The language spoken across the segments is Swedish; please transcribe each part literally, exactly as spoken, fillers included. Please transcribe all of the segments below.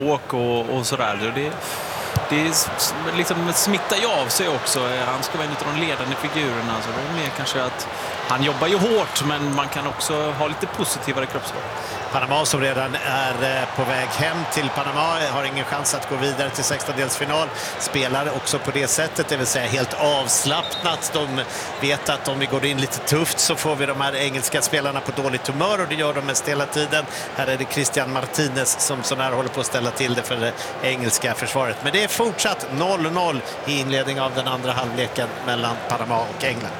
åk och, och sådär. Det, det liksom smittar ju av sig också. Han ska vara en av de ledande figurerna. Så det är mer kanske att han jobbar ju hårt, men man kan också ha lite positivare kroppsspråk. Panama som redan är på väg hem till Panama har ingen chans att gå vidare till sextondelsfinal. Spelar också på det sättet, det vill säga helt avslappnat. De vet att om vi går in lite tufft så får vi de här engelska spelarna på dåligt humör, och det gör de mest hela tiden. Här är det Christian Martinez som sån här håller på att ställa till det för det engelska försvaret. Men det är fortsatt noll noll i inledning av den andra halvleken mellan Panama och England.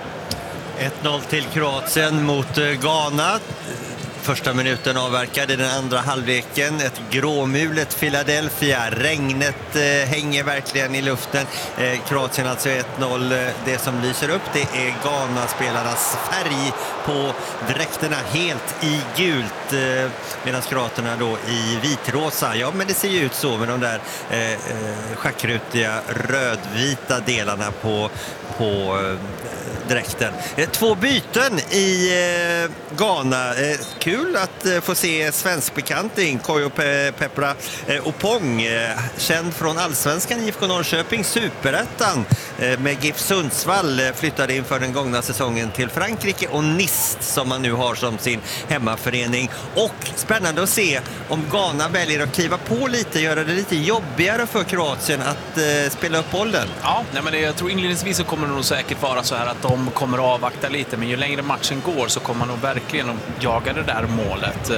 ett noll till Kroatien mot Ghana. Första minuten avverkade den andra halvleken. Ett gråmulet Philadelphia. Regnet eh, hänger verkligen i luften. Eh, Kroatien alltså ett noll. Det som lyser upp, det är Ghana-spelarnas färg på dräkterna, helt i gult. Eh, Medan kroaterna då i vitrosa. Ja, men det ser ju ut så med de där eh, eh, schackrutiga rödvita delarna på, på eh, dräkten. Eh, två byten i eh, Ghana. Eh, Kul att eh, få se svensk bekanting. Koyo Pe Pepra eh, Opong, eh, känd från Allsvenskan I F K Norrköping, Superettan eh, med GIF Sundsvall, eh, flyttade inför den gångna säsongen till Frankrike och Nice som man nu har som sin hemmaförening. Och spännande att se om Ghana väljer att kliva på lite, göra det lite jobbigare för Kroatien att eh, spela upp bollen. Ja, nej, men det, jag tror inledningsvis så kommer det nog säkert vara så här att de kommer att avvakta lite, men ju längre matchen går så kommer man nog verkligen att jaga det där målet.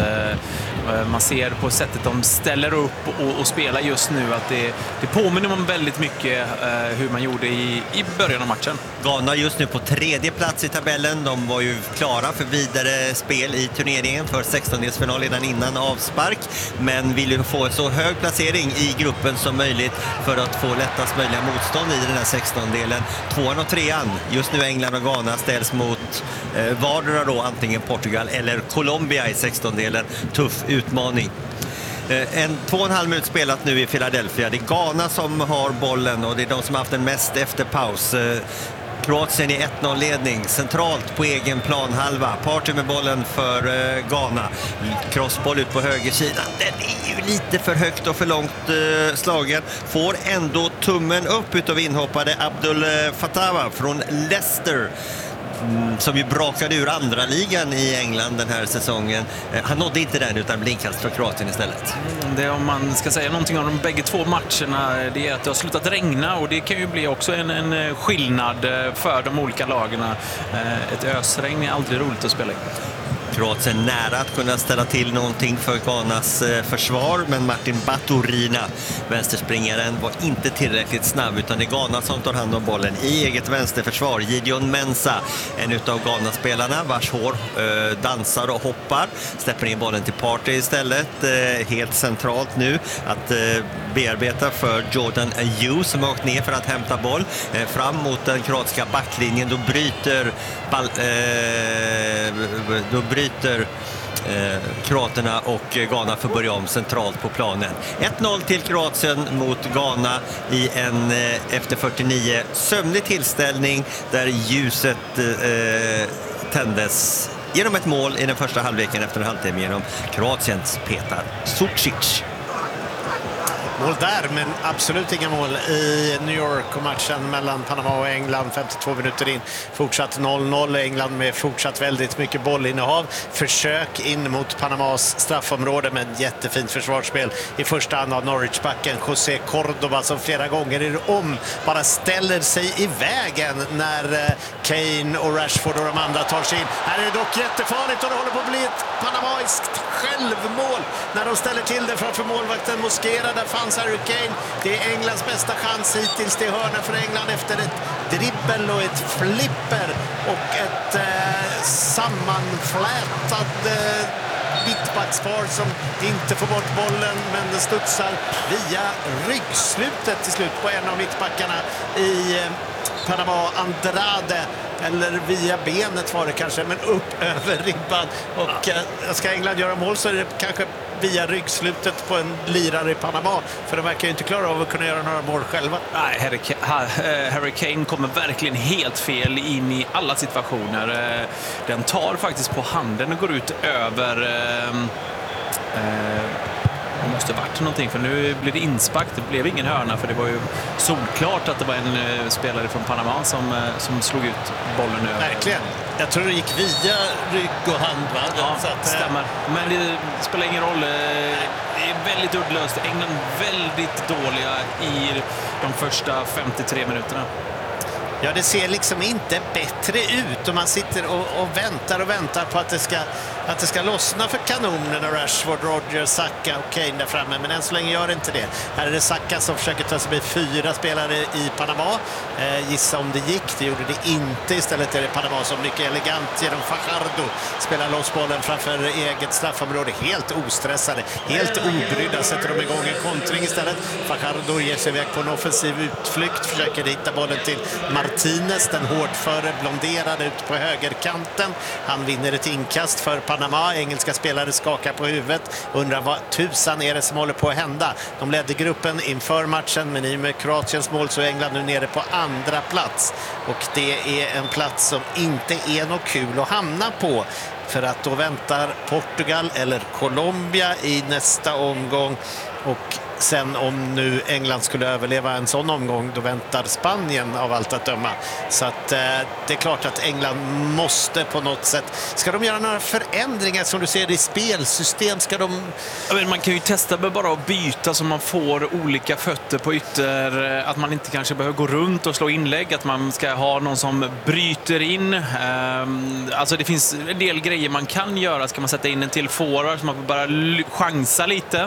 Man ser på sättet de ställer upp och, och spelar just nu att det, det påminner om väldigt mycket hur man gjorde i, i början av matchen. Ghana just nu på tredje plats i tabellen. De var ju klara för vidare spel i turneringen för sextondelsfinal redan innan avspark, men vill ju få en så hög placering i gruppen som möjligt för att få lättast möjliga motstånd i den här sextondelen. Tvåan och trean, just nu England och Ghana, ställs mot eh, vardera då antingen Portugal eller Colombia i sextondelen. Tuff utmaning. En två och en halv minut spelat nu i Philadelphia. Det är Ghana som har bollen och det är de som har haft den mest efter paus. Kroatien i ett noll-ledning, centralt på egen planhalva. Party med bollen för eh, Ghana. Crossboll ut på högersidan. Den är ju lite för högt och för långt eh, slagen. Får ändå tummen upp utav inhoppade Abdul Fatava från Leicester. Som ju brakade ur andra ligan i England den här säsongen. Han nådde inte den utan blinkast för Kroatien istället. Det, om man ska säga någonting om de bägge två matcherna, det är att det har slutat regna, och det kan ju bli också en, en skillnad för de olika lagarna. Ett ösregn är aldrig roligt att spela i. Kroatien nära att kunna ställa till någonting för Ghanas eh, försvar, men Martin Baturina, vänsterspringaren, var inte tillräckligt snabb, utan det är Ghana som tar hand om bollen i eget vänsterförsvar. Gideon Mensah, en utav Ghana-spelarna vars hår eh, dansar och hoppar, släpper in bollen till Partey istället, eh, helt centralt nu att eh, bearbeta för Jordan Ayew som har åkt ner för att hämta boll eh, fram mot den kroatiska backlinjen. Då bryter ball, eh, då bryter bryter eh, kroaterna och Ghana får börja om centralt på planen. ett noll till Kroatien mot Ghana i en eh, efter fyrtionio sömnig tillställning där ljuset eh, tändes genom ett mål i den första halvleken efter en halvtimme genom Kroatiens Petar Sucic. Mål där, men absolut inga mål i New York, och matchen mellan Panama och England femtiotvå minuter in. Fortsatt noll noll, England med fortsatt väldigt mycket bollinnehav. Försök in mot Panamas straffområde, men jättefint försvarsspel i första hand av Norwich-backen José Cordoba som flera gånger är om bara ställer sig i vägen när Kane och Rashford och de andra tar sig in. Här är det dock jättefarligt och det håller på att bli ett panamaiskt självmål när de ställer till det framför målvakten Mosquera. Där fanns Harry Kane. Det är Englands bästa chans hittills till hörna för England efter ett dribbel och ett flipper och ett eh, sammanflätat eh, mittbackspar som inte får bort bollen, men den studsar via ryggslutet till slut på en av mittbackarna i eh, Panama, Andrade, eller via benet var det kanske, men upp över ribban. Och eh, ska England göra mål så är det kanske via ryggslutet på en lirare i Panama, för de verkar ju inte klara av att kunna göra några mål själva. Nej, Harry, Harry Kane kommer verkligen helt fel in i alla situationer. Den tar faktiskt på handen och går ut över eh, det måste varit någonting, för nu blir det inspark. Det blev ingen hörna, för det var ju solklart att det var en uh, spelare från Panama som, uh, som slog ut bollen över. Verkligen. Jag tror det gick via rygg och hand, va? Ja, så att, stämmer. Men det spelar ingen roll. Det är väldigt uddlöst. England väldigt dåliga i de första femtiotre minuterna. Ja, det ser liksom inte bättre ut och man sitter och, och väntar och väntar på att det ska, att det ska lossna för kanonerna. Rashford, Rodgers, Saka och Kane där framme, men än så länge gör det inte det. Här är det Saka som försöker ta sig förbi fyra spelare i Panama. Eh, gissa om det gick, det gjorde det inte. Istället är det Panama som mycket elegant genom Fajardo spelar loss bollen framför eget straffområde. Helt ostressade, helt obrydda sätter de igång en kontring istället. Fajardo ger sig iväg på en offensiv utflykt, försöker hitta bollen till Martinez, den hårdföre blonderade ut på högerkanten. Han vinner ett inkast för Panama. Engelska spelare skakar på huvudet. Undrar vad tusan är det som håller på att hända. De ledde gruppen inför matchen, men i med Kroatiens mål så är England nu nere på andra plats. Och det är en plats som inte är något kul att hamna på. För att då väntar Portugal eller Colombia i nästa omgång. Och sen om nu England skulle överleva en sån omgång, då väntar Spanien av allt att döma. Så att eh, det är klart att England måste på något sätt. Ska de göra några förändringar som du ser i spelsystem? Ska de... Ja, men man kan ju testa med bara att byta så man får olika fötter på ytter. Att man inte kanske behöver gå runt och slå inlägg. Att man ska ha någon som bryter in. Um, alltså det finns en del grejer man kan göra. Ska man sätta in en till forward så man får bara chansa lite.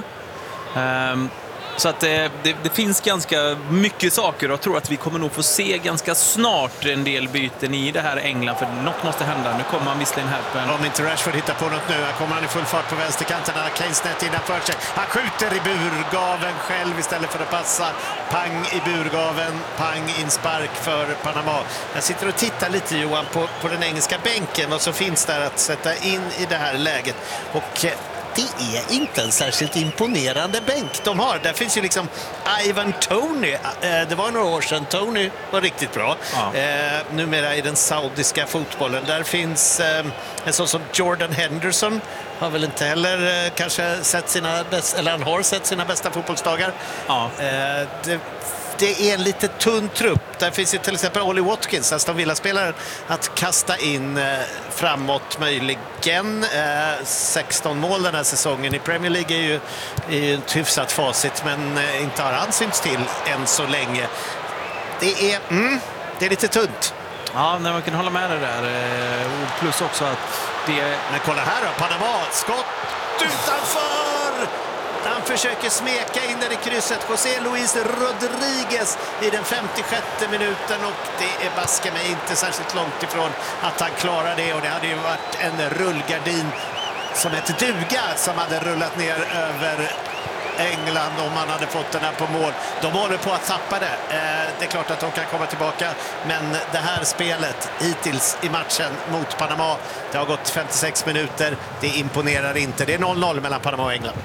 Um, så att det, det, det finns ganska mycket saker och jag tror att vi kommer nog få se ganska snart en del byten i det här England, för något måste hända. Nu kommer han visserligen här på en... Om inte Rashford hittar på något nu, här kommer han i full fart på vänsterkanten. Han har Kane snett innanför sig. Han skjuter i burgaven själv istället för att passa. Pang i burgaven, pang inspark för Panama. Jag sitter och tittar lite, Johan, på, på den engelska bänken, vad som finns där att sätta in i det här läget. Och det är inte en särskilt imponerande bänk de har. Där finns ju liksom Ivan Toney. Det var några år sedan. Toney var riktigt bra. Ja. Eh, numera i den saudiska fotbollen. Där finns eh, en sån som Jordan Henderson. Har väl inte heller eh, kanske sett sina bästa, eller han har sett sina bästa fotbollsdagar. Ja. Eh, det, det är en lite tunn trupp. Där finns ju till exempel Ollie Watkins, Aston Villa-spelaren, att kasta in eh, framåt möjligen. Eh, sexton mål den här säsongen i Premier League är ju, är ju ett hyfsat facit, men eh, inte har han synts till än så länge. Det är, mm, det är lite tunt. Ja, när man kan hålla med det där. Eh, plus också att det... Men kolla här då, Panama, skott utanför! Han försöker smeka in där i krysset. José Luis Rodriguez i den femtiosjätte minuten, och det är baske mig inte särskilt långt ifrån att han klarar det. Och det hade ju varit en rullgardin som ett duga som hade rullat ner över England om man hade fått den här på mål. De håller på att tappa det. Det är klart att de kan komma tillbaka, men det här spelet hittills i matchen mot Panama, det har gått femtiosex minuter. Det imponerar inte. Det är noll noll mellan Panama och England.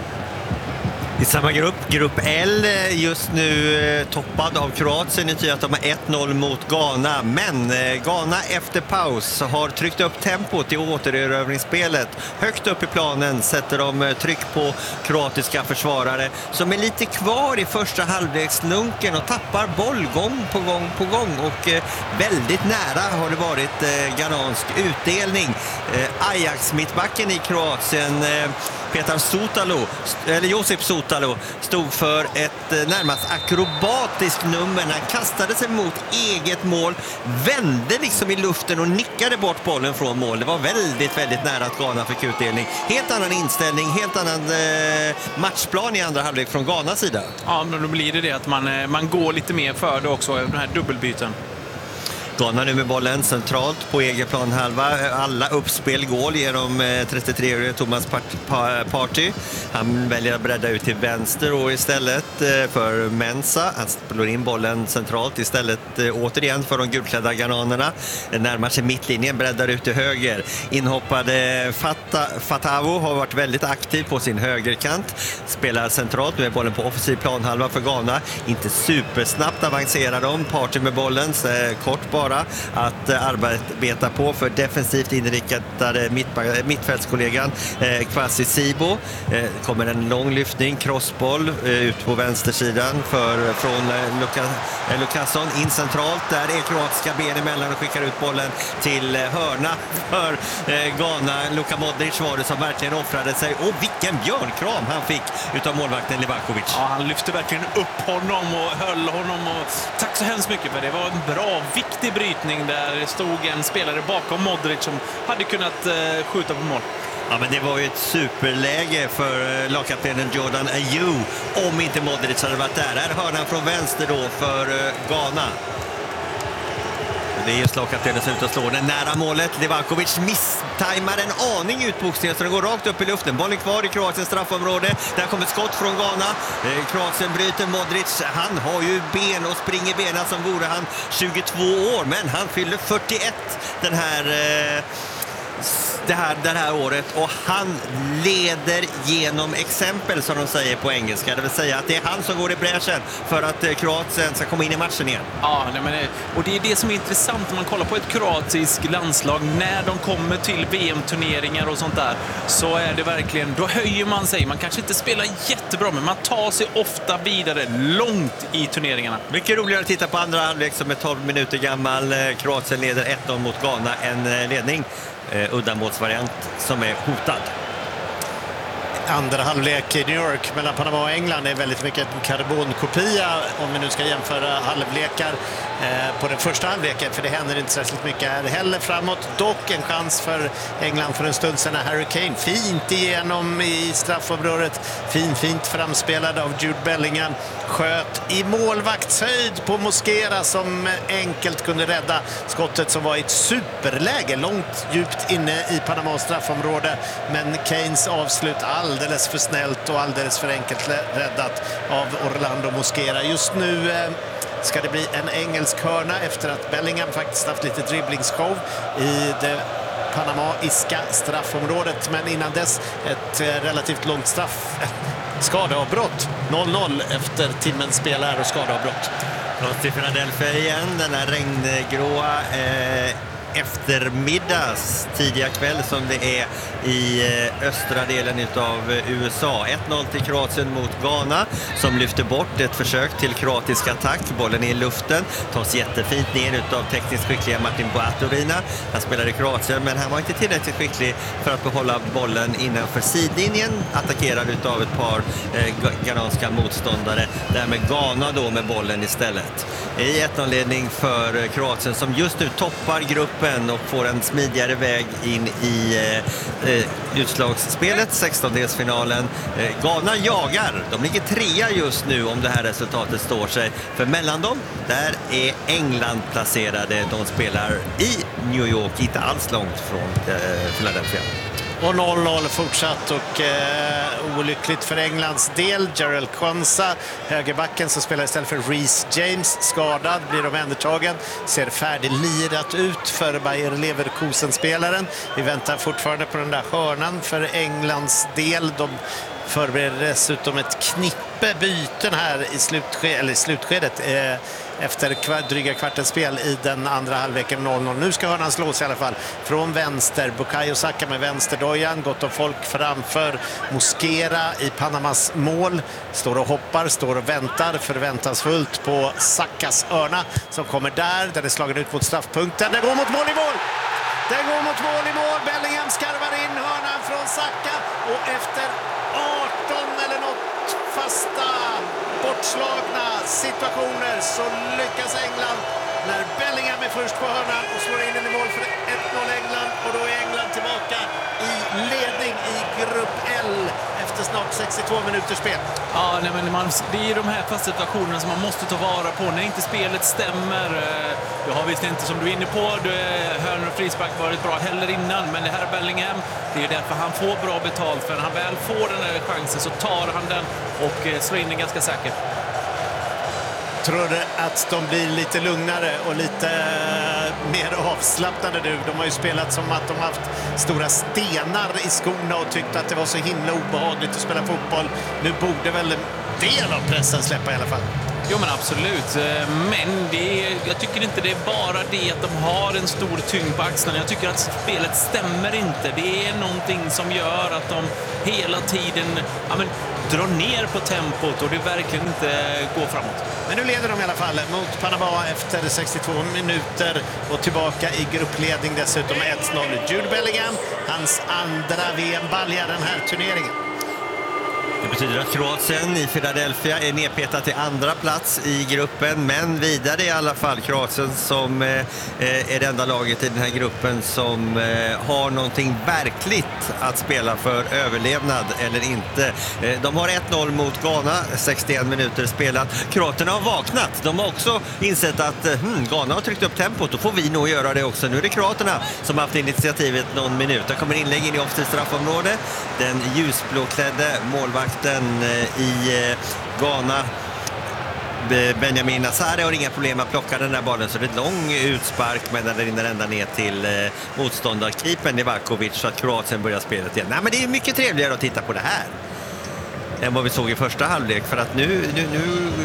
I samma grupp, grupp L, just nu toppad av Kroatien. Det att de har ett noll mot Ghana. Men Ghana efter paus har tryckt upp tempot i återerövringsspelet. Högt upp i planen sätter de tryck på kroatiska försvarare som är lite kvar i första halvlekslunken och tappar boll gång på gång på gång. Och väldigt nära har det varit ghanansk utdelning. Ajax-mittbacken i Kroatien, Petar Sotalo, eller Josip Sotalo, stod för ett närmast akrobatiskt nummer. Han kastade sig mot eget mål, vände liksom i luften och nickade bort bollen från mål. Det var väldigt, väldigt nära att Ghana fick utdelning. Helt annan inställning, helt annan eh, matchplan i andra halvlek från Ghanas sida. Ja, men då blir det det att man, man går lite mer för det också, den här dubbelbyten. Ghana nu med bollen centralt på egen planhalva. Alla uppspel går genom trettiotre-årige Thomas Partey. Han väljer att bredda ut till vänster och istället för Mensah. Han slår in bollen centralt istället återigen för de gulklädda ghananerna. Närmar sig mittlinjen, breddar ut till höger. Inhoppade Fata, Fatavo har varit väldigt aktiv på sin högerkant. Spelar centralt, nu är bollen på offensiv planhalva för Ghana. Inte supersnabbt avancerar de. Partey med bollen, kort bara vara att arbeta på för defensivt inriktade mitt- mittfältskollegan eh, Kwasi Sibo. Eh, kommer en lång lyftning, crossboll eh, ut på vänstersidan för, från eh, Luka, eh, Lukasson in centralt. Där är kroatiska ben emellan och skickar ut bollen till eh, hörna för eh, Ghana. Luka Modric var det som verkligen offrade sig. Och vilken björnkram han fick utav målvakten Livakovic. Ja, han lyfte verkligen upp honom och höll honom. Och tack så hemskt mycket, för det var en bra, viktig brytning där det stod en spelare bakom Modric som hade kunnat eh, skjuta på mål. Ja, men det var ju ett superläge för eh, lagkaptenen Jordan Ayew om inte Modric hade varit där. Här hörde han från vänster då för eh, Ghana. Det är just lagkaptenen som ut och slår den nära målet. Livakovic misstajmar en aning utboxningen så den går rakt upp i luften. Bollen kvar i Kroatiens straffområde. Där kommer skott från Ghana. Eh, Kroatien bryter Modric. Han har ju ben och springer benen som vore han tjugotvå år. Men han fyller fyrtioett den här... Eh, Det här, det här året, och han leder genom exempel som de säger på engelska. Det vill säga att det är han som går i bräschen för att Kroatien ska komma in i matchen igen. Ja, nej, men det, och det är det som är intressant när man kollar på ett kroatiskt landslag. När de kommer till V M-turneringar och sånt där, så är det verkligen, då höjer man sig. Man kanske inte spelar jättebra, men man tar sig ofta vidare långt i turneringarna. Mycket roligare att titta på andra halvlek som är tolv minuter gammal. Kroatien leder ett noll mot Ghana, en ledning. Uh, uddamålsvariant som är hotad. Andra halvlek i New York mellan Panama och England är väldigt mycket en karbonkopia om vi nu ska jämföra halvlekar eh, på den första halvleken, för det händer inte särskilt mycket här heller framåt. Dock en chans för England för en stund sedan när Harry Kane fint igenom i straffområdet, fin, fint framspelad av Jude Bellingham, sköt i målvaktshöjd på Mosquera som enkelt kunde rädda skottet som var i ett superläge långt djupt inne i Panamas straffområde, men Kanes avslut all alldeles för snällt och alldeles för enkelt räddat av Orlando Mosquera. Just nu eh, ska det bli en engelsk hörna efter att Bellingham faktiskt haft lite dribblingsshow i det panamaiska straffområdet, men innan dess ett eh, relativt långt straff. Skadeavbrott. noll noll efter timmen spel här och skadeavbrott. Trots till Philadelphia igen, den här regngråa eh... eftermiddags, tidiga kväll som det är i östra delen av U S A. ett noll till Kroatien mot Ghana som lyfter bort ett försök till kroatisk attack. Bollen är i luften, tas jättefint ner av tekniskt skickliga Martin Boaturina. Han spelar i Kroatien, men han var inte tillräckligt skicklig för att behålla bollen innanför sidlinjen, attackerad av ett par eh, ghananska motståndare. Därmed Ghana då med bollen istället. I ett noll-ledning för Kroatien som just nu toppar gruppen och får en smidigare väg in i eh, utslagsspelet, sextondelsfinalen. Eh, Ghana jagar. De ligger trea just nu om det här resultatet står sig. För mellan dem, där är England placerade. De spelar i New York, inte alls långt från eh, Philadelphia. Och noll noll fortsatt och eh, olyckligt för Englands del. Jarell Quansah, högerbacken som spelar istället för Reece James, skadad, blir omhändertagen. Ser färdiglirat ut för Bayer Leverkusen-spelaren. Vi väntar fortfarande på den där hörnan för Englands del. De förbereder dessutom ett knippe byten här i slutskedet, eller slutskedet eh, efter kvar, dryga kvartens spel i den andra halvleken noll noll. Nu ska hörnan slås i alla fall från vänster. Bukayo Saka med vänsterdojan, gott om folk framför Mosquera i Panamas mål. Står och hoppar, står och väntar förväntansfullt på Sakas hörna som kommer där, där det slagen ut mot straffpunkten. Det går mot mål i mål! Det går mot mål i mål! Bellingham skarvar in hörnan från Saka och efter arton eller något fasta bortslagna situationer så lyckas England när Bellingham är först på hörnan och slår in den i mål för ett noll England, och då är England tillbaka i ledning i grupp L efter snart sextiotvå minuters spel. Ja, nej, men man, det är de här fasta situationerna som man måste ta vara på när inte spelet stämmer. Jag har visst inte, som du är inne på, hörnor och frispark varit bra heller innan, men det här är Bellingham. Det är därför han får bra betalt, för när han väl får den här chansen så tar han den och slår in den ganska säkert. Tror du att de blir lite lugnare och lite mer avslappnade nu? De har ju spelat som att de haft stora stenar i skorna och tyckt att det var så himla obehagligt att spela fotboll. Nu borde väl en del av pressen släppa i alla fall. Jo men absolut, men det är, jag tycker inte det är bara det att de har en stor tyngd på axlarna. Jag tycker att spelet stämmer inte. Det är någonting som gör att de hela tiden ja, men, drar ner på tempot och det verkligen inte går framåt. Men nu leder de i alla fall mot Panama efter sextiotvå minuter och tillbaka i gruppledning dessutom ett noll. Jude Bellingham, hans andra V M-balja den här turneringen. Det betyder att Kroatien i Philadelphia är nedpetat till andra plats i gruppen, men vidare i alla fall. Kroatien som eh, är det enda laget i den här gruppen som eh, har någonting verkligt att spela för överlevnad eller inte. Eh, de har ett noll mot Ghana, sextioen minuter spelat. Kroaterna har vaknat. De har också insett att eh, hmm, Ghana har tryckt upp tempot, då får vi nog göra det också. Nu är det Kroaterna som har haft initiativet någon minut. Det kommer inlägg in i offensivt straffområde. Den ljusblåklädde målvakten i Ghana, Benjamin Nassare, har inga problem att plocka den där bollen, så det är ett lång utspark, men den rinner ända ner till motståndarkeepern Livakovic, så att Kroatien börjar spelet igen. Nej, men det är mycket trevligare att titta på det här än vad vi såg i första halvlek, för att nu, nu, nu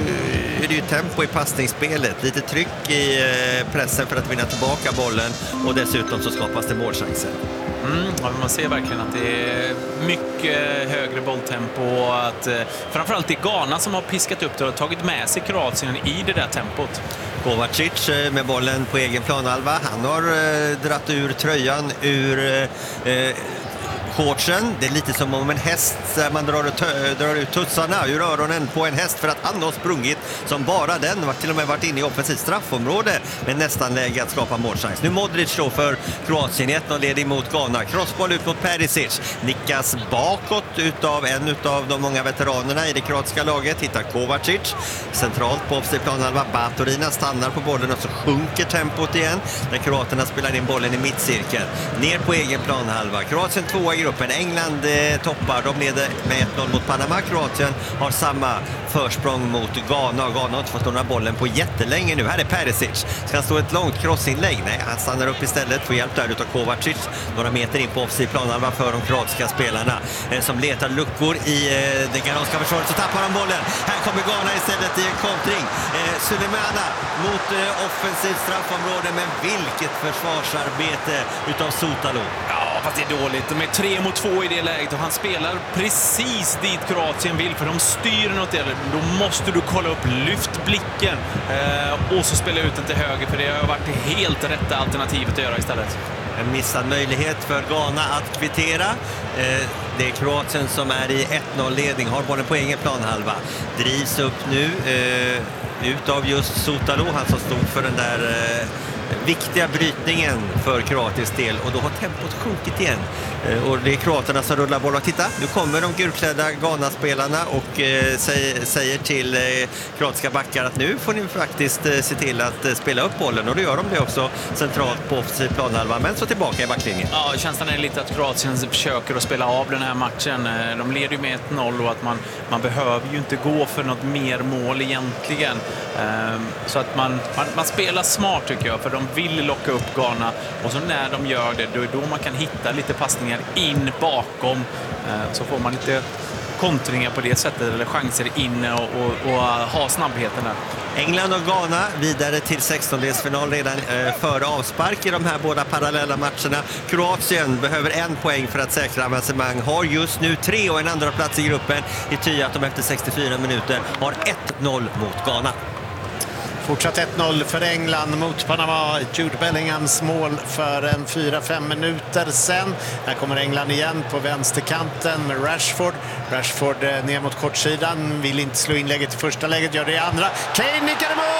är det ju tempo i passningsspelet, lite tryck i pressen för att vinna tillbaka bollen, och dessutom så skapas det målchanser. Mm, ja, man ser verkligen att det är mycket högre bolltempo och att eh, framförallt det är Ghana som har piskat upp det och tagit med sig Kroatien i det där tempot. Kovacic med bollen på egen planhalva. Han har eh, dratt ur tröjan ur eh, shortsen. Det är lite som om en häst, man drar ut, drar ut tussarna ur öronen på en häst för att han har sprungit som bara den. Har till och med varit inne i offensivt straffområde, men nästan läge att skapa målchans. Nu Modric då för Kroatien, ett noll led mot Ghana. Crossboll ut mot Perisic. Nickas bakåt utav en utav de många veteranerna i det kroatiska laget. Hittar Kovacic centralt på offensiv planhalva. Baturina stannar på bollen och så sjunker tempot igen när kroaterna spelar in bollen i mittcirkeln. Ner på egen planhalva. Kroatien tvåa i gruppen. England eh, toppar. De leder med ett noll mot Panama. Kroatien har samma försprång mot Ghana. Ghana har inte fått några bollen på jättelänge nu. Här är Perisic. Ska han stå ett långt crossinlägg? Nej, han stannar upp istället. Får hjälp där utav Kovacic. Några meter in på offensiv planhalva för de kroatiska spelarna eh, som letar luckor i eh, det ghananska försvaret. Så tappar de bollen. Här kommer Ghana istället i en kontring. Eh, Sulemana mot eh, offensivt straffområde. Men vilket försvarsarbete utav Sotalo. Ja, fast det är dåligt. De är tre mot två i det läget och han spelar precis dit Kroatien vill, för de styr något där. Då måste du kolla upp, lyft blicken eh, och så spela ut den till höger, för det har varit det helt rätta alternativet att göra istället. En missad möjlighet för Ghana att kvittera. Eh, det är Kroatien som är i ett noll-ledning, har bollen på egen planhalva. Drivs upp nu eh, utav just Sotalo, han som stod för den där eh, viktiga brytningen för kroatisk del, och då har tempot sjunkit igen. Eh, och det är kroaterna som rullar bollen. Titta, nu kommer de gulklädda Ghana-spelarna och eh, säger, säger till eh, kroatiska backar att nu får ni faktiskt eh, se till att eh, spela upp bollen, och då gör de det också centralt på offensiv planhalva, men så tillbaka i backlinjen. Ja, känslan är lite att Kroatien försöker att spela av den här matchen. De leder ju med ett noll och att man, man behöver ju inte gå för något mer mål egentligen. Um, så att man, man, man spelar smart tycker jag, för de vill locka upp Ghana, och så när de gör det, då är då man kan hitta lite passningar in bakom, uh, så får man lite kontringar på det sättet, eller chanser in och, och, och ha snabbheten där. England och Ghana vidare till sextondelsfinal redan eh, före avspark i de här båda parallella matcherna. Kroatien behöver en poäng för att säkra avancemang. Har just nu tre och en andra plats i gruppen, i ty att de efter sextiofyra minuter har ett noll mot Ghana. Fortsatt ett noll för England mot Panama. Jude Bellinghams mål för en fyra fem minuter sen. Här kommer England igen på vänsterkanten med Rashford. Rashford ner mot kortsidan. Vill inte slå inlägget i första läget, gör det i andra. Kane nickar mål!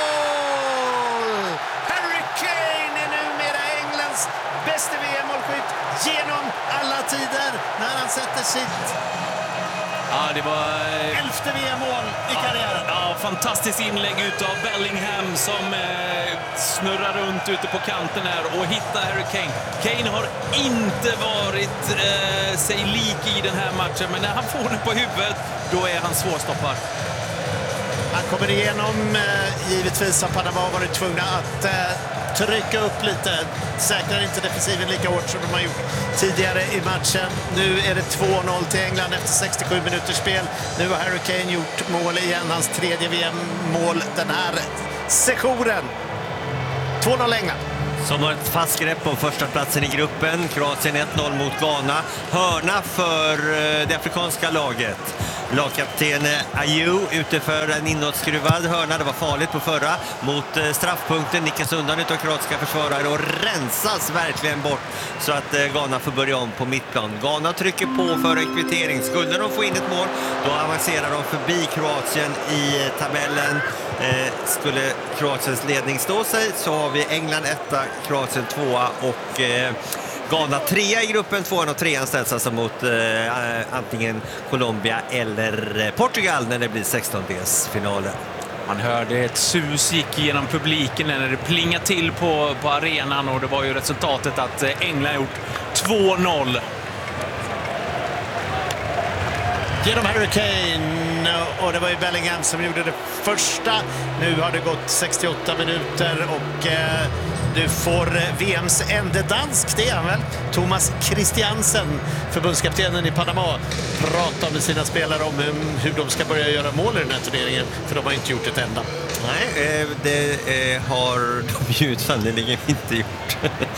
Harry Kane är numera Englands bästa V M-målskytt genom alla tider när han sätter sitt Ja, det var elfte V M-mål i karriären. Ja, fantastiskt inlägg utav Bellingham som eh, snurrar runt ute på kanten här och hittar Harry Kane. Kane har inte varit eh, sig lik i den här matchen, men när han får den på huvudet, då är han svårstoppad. Han kommer igenom, eh, givetvis har Panama varit tvungna att eh, trycka upp lite. Säkrar inte defensiven lika hårt som de har gjort tidigare i matchen. Nu är det två noll till England efter sextiosju minuters spel. Nu har Harry Kane gjort mål igen, hans tredje V M-mål den här sessionen. två noll England. Som har ett fast grepp om första platsen i gruppen. Kroatien ett noll mot Ghana. Hörna för det afrikanska laget. Lagkapten Ayew ute för en inåtskruvad hörna. Det var farligt på förra. Mot straffpunkten nickas undan utav kroatiska försvarare och rensas verkligen bort så att Ghana får börja om på mittplan. Ghana trycker på för en kvittering. Skulle de få in ett mål, då avancerar de förbi Kroatien i tabellen. Eh, skulle Kroatiens ledning stå sig så har vi England etta, Kroatien tvåa och eh, Ghana trea i gruppen. Tvåan och trean ställs alltså mot eh, antingen Colombia eller Portugal när det blir sextondelsfinalen. Man hörde ett sus gick genom publiken när det plingade till på, på arenan och det var ju resultatet att England gjort två noll. Genom Harry Kane, och det var ju Bellingham som gjorde det första. Nu har det gått sextioåtta minuter och eh, du får V M:s ende dansk, det är han väl? Thomas Christiansen, förbundskaptenen i Panama, pratar med sina spelare om hur, hur de ska börja göra mål i den här turneringen, för de har inte gjort ett enda. Nej, det har de ju sannolikt inte gjort.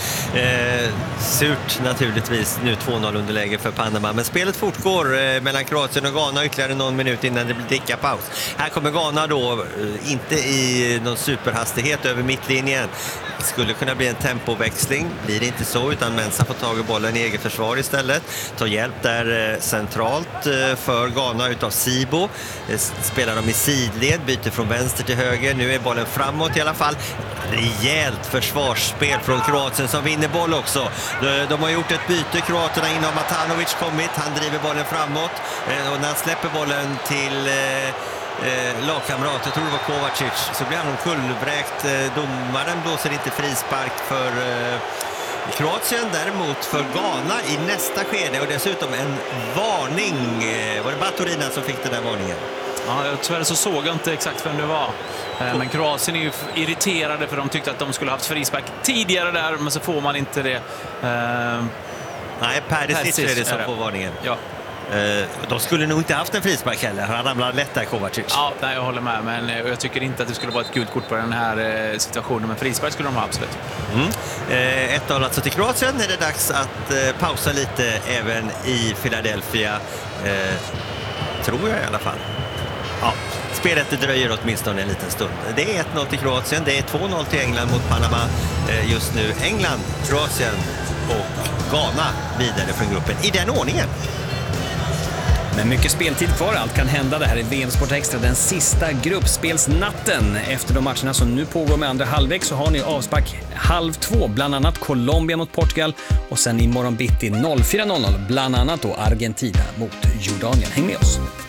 Surt naturligtvis, nu två noll underläge för Panama. Men spelet fortgår mellan Kroatien och Ghana ytterligare någon minut innan det blir dricka-paus. Här kommer Ghana då, inte i någon superhastighet över mittlinjen. Det skulle kunna bli en tempoväxling, blir det inte så, utan Mensah får tag i bollen i eget försvar istället. Tar hjälp där centralt för Ghana utav Sibo. Spelar de i sidled, byter från vänster till höger. Nu är bollen framåt i alla fall. Rejält försvarsspel från Kroatien som vinner boll också. De, de har gjort ett byte, kroaterna, in har Matanovic kommit. Han driver bollen framåt och när han släpper bollen till eh, eh, lagkamrat, jag tror det var Kovacic, så blir han omkullvräkt. Eh, domaren blåser inte frispark för eh, Kroatien, däremot för Ghana i nästa skede, och dessutom en varning. Eh, var det Baturina som fick den där varningen? Ja, tyvärr så såg jag inte exakt vem det var. Men Kroatien är ju irriterade för de tyckte att de skulle ha haft frispark tidigare där, men så får man inte det. Uh, Nej, Perisic är det som får varningen. Ja. Uh, de skulle nog inte haft en frispark heller. Han ramlar lätt där, Kovacic. Ja, nej, jag håller med. Men jag tycker inte att det skulle vara ett gult kort på den här situationen. Men frispark skulle de ha, absolut. Mm. Uh, ett noll alltså till Kroatien. Är det dags att uh, pausa lite även i Philadelphia. Uh, tror jag i alla fall. Ja, spelet dröjer åtminstone en liten stund. Det är ett noll till Kroatien, det är två noll till England mot Panama just nu. England, Kroatien och Ghana vidare från gruppen i den ordningen. Men mycket speltid kvar, allt kan hända. Det här är V M Sport Extra, den sista gruppspelsnatten. Efter de matcherna som nu pågår med andra halvlek så har ni avspark halv två, bland annat Colombia mot Portugal, och sen imorgon bitti noll fyra noll noll, bland annat då Argentina mot Jordanien. Häng med oss!